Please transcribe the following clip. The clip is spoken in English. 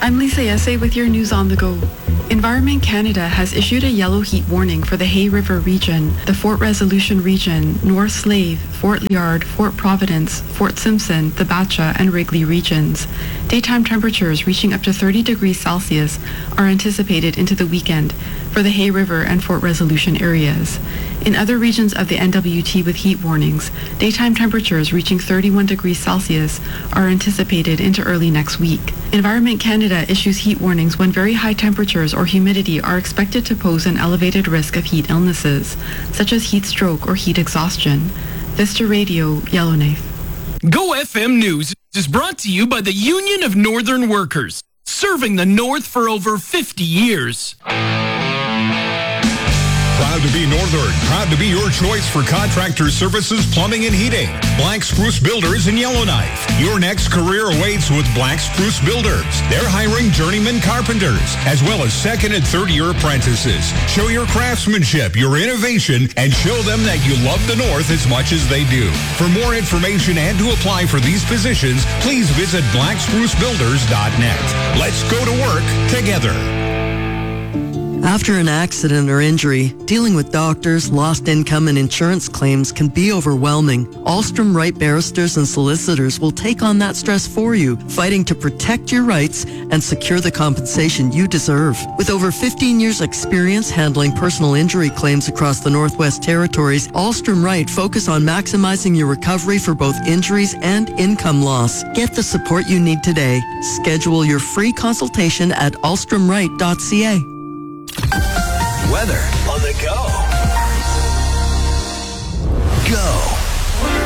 I'm Lisa Yesse with your news on the go. Environment Canada has issued a yellow heat warning for the Hay River region, the Fort Resolution region, North Slave, Fort Liard, Fort Providence, Fort Simpson, the Batcha, and Wrigley regions. Daytime temperatures reaching up to 30 degrees Celsius are anticipated into the weekend for the Hay River and Fort Resolution areas. In other regions of the NWT with heat warnings, daytime temperatures reaching 31 degrees Celsius are anticipated into early next week. Environment Canada issues heat warnings when very high temperatures or humidity are expected to pose an elevated risk of heat illnesses, such as heat stroke or heat exhaustion. Vista Radio, Yellowknife. Go FM News is brought to you by the Union of Northern Workers, serving the North for over 50 years. Proud to be Northern. Proud to be your choice for contractor services, plumbing, and heating. Black Spruce Builders in Yellowknife. Your next career awaits with Black Spruce Builders. They're hiring journeyman carpenters, as well as second and third year apprentices. Show your craftsmanship, your innovation, and show them that you love the North as much as they do. For more information and to apply for these positions, please visit blacksprucebuilders.net. Let's go to work together. After an accident or injury, dealing with doctors, lost income, and insurance claims can be overwhelming. Alstrom Wright Barristers and Solicitors will take on that stress for you, fighting to protect your rights and secure the compensation you deserve. With over 15 years' experience handling personal injury claims across the Northwest Territories, Alstrom Wright focus on maximizing your recovery for both injuries and income loss. Get the support you need today. Schedule your free consultation at alstromwright.ca. Weather on the go.